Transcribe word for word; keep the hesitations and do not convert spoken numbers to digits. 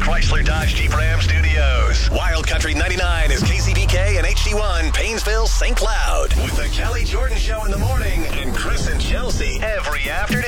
Chrysler Dodge Jeep Ram Studios. Wild Country ninety-nine is K C B K and H D one, Paynesville, Saint Cloud. With the Kelly Jordan Show in the morning and Chris and Chelsea every afternoon.